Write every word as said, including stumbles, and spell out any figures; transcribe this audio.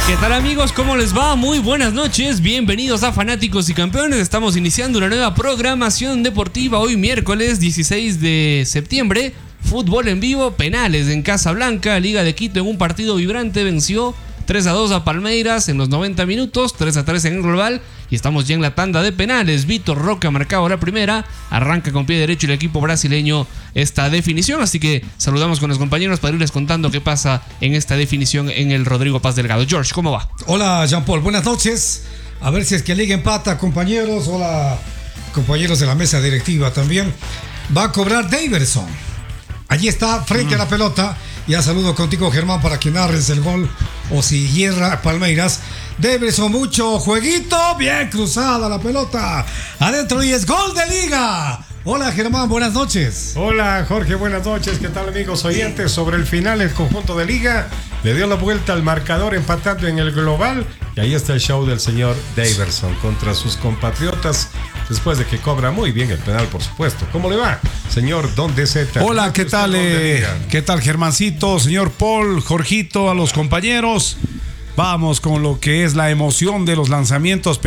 ¿Qué tal, amigos? ¿Cómo les va? Muy buenas noches, bienvenidos a Fanáticos y Campeones. Estamos iniciando una nueva programación deportiva hoy miércoles dieciséis de septiembre. Fútbol en vivo, penales en Casablanca. Liga de Quito en un partido vibrante venció tres a dos a Palmeiras en los noventa minutos, tres a tres en el global. Y estamos ya en la tanda de penales. Vitor Roque ha marcado la primera. Arranca con pie derecho el equipo brasileño esta definición. Así que saludamos con los compañeros para irles contando qué pasa en esta definición en el Rodrigo Paz Delgado. George, ¿cómo va? Hola, Jean-Paul, buenas noches. A ver si es que Liga empata, compañeros. Hola, compañeros de la mesa directiva también. Va a cobrar Daverson. Allí está, frente mm. a la pelota. Ya saludo contigo, Germán, para que narres el gol o si hierra Palmeiras. Daverson, mucho jueguito, bien cruzada la pelota. Adentro y es gol de Liga. Hola, Germán, buenas noches. Hola, Jorge, buenas noches. ¿Qué tal, amigos oyentes? Sobre el final, el conjunto de Liga le dio la vuelta al marcador empatando en el global. Y ahí está el show del señor Daverson contra sus compatriotas, después de que cobra muy bien el penal, por supuesto. ¿Cómo le va, señor Don D Z? Hola, ¿qué tal? Eh, ¿Qué tal, Germancito, señor Paul, Jorgito, a los compañeros? Vamos con lo que es la emoción de los lanzamientos